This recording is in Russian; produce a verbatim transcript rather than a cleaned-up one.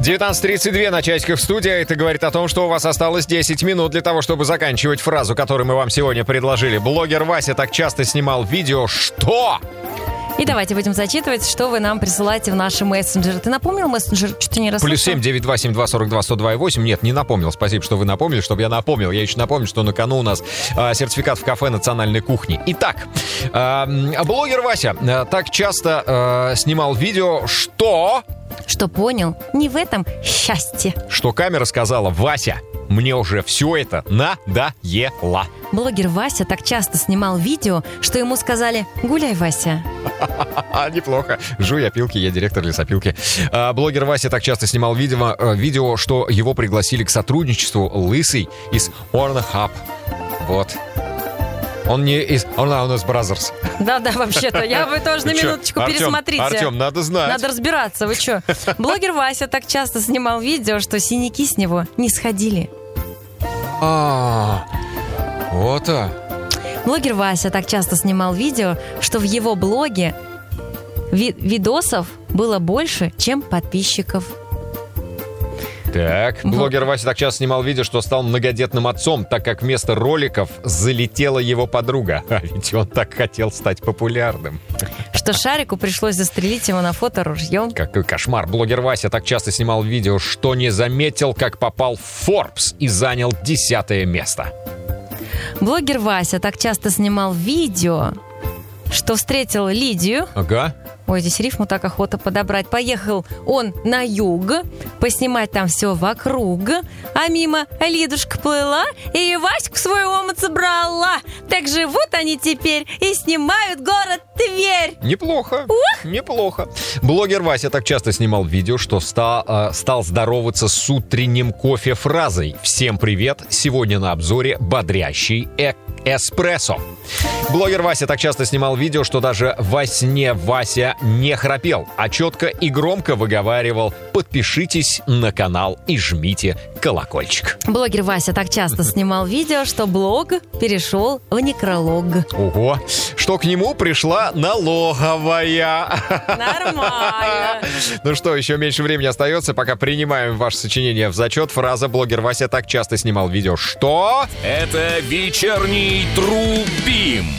девятнадцать тридцать два на часиках в студии. Это говорит о том, что у вас осталось десять минут для того, чтобы заканчивать фразу, которую мы вам сегодня предложили. Блогер Вася так часто снимал видео, что... И давайте будем зачитывать, что вы нам присылаете в наши мессенджеры. Ты напомнил мессенджер? Что-то не расслышал. Плюс семь девять два семь два сорок два сто два восемь. Нет, не напомнил. Спасибо, что вы напомнили, чтобы я напомнил. Я еще напомню, что на кону у нас а, сертификат в кафе национальной кухни. Итак, а, блогер Вася а, так часто а, снимал видео, что... Что понял, не в этом счастье. Что камера сказала: Вася, мне уже все это надоело. Блогер Вася так часто снимал видео, что ему сказали: гуляй, Вася. Неплохо. Жуй опилки, я директор лесопилки. А, блогер Вася так часто снимал видео, видео, что его пригласили к сотрудничеству Лысый из Pornhub. Вот. Он не из Ornaunus Brothers. Да-да, вообще-то. Я бы тоже на минуточку пересмотрите. Артем, надо знать. Надо разбираться, вы что? Блогер Вася так часто снимал видео, что синяки с него не сходили. А, вот а. Блогер Вася так часто снимал видео, что в его блоге ви- видосов было больше, чем подписчиков. Так, блогер Вася так часто снимал видео, что стал многодетным отцом, так как вместо роликов залетела его подруга. А ведь он так хотел стать популярным. Что Шарику пришлось застрелить его на фото ружьем. Какой кошмар. Блогер Вася так часто снимал видео, что не заметил, как попал в Forbes и занял десятое место. Блогер Вася так часто снимал видео, что встретил Лидию. Ага. Ой, здесь рифму так охота подобрать. Поехал он на юг, поснимать там все вокруг, а мимо Лидушка плыла и Ваську свою омут собрала. Так живут они теперь и снимают город Тверь. Неплохо, Ух! неплохо. Блогер Вася так часто снимал видео, что стал, э, стал здороваться с утренним кофе фразой: «Всем привет, сегодня на обзоре бодрящий э- эспрессо». Блогер Вася так часто снимал видео, что даже во сне Вася не храпел, а четко и громко выговаривал: «Подпишитесь на канал и жмите колокольчик». Блогер Вася так часто снимал видео, что блог перешел в некролог. Ого, что к нему пришла налоговая. Нормально. Ну что, еще меньше времени остается, пока принимаем ваше сочинение в зачет. Фраза: блогер Вася так часто снимал видео, что... Это вечерний Трубим.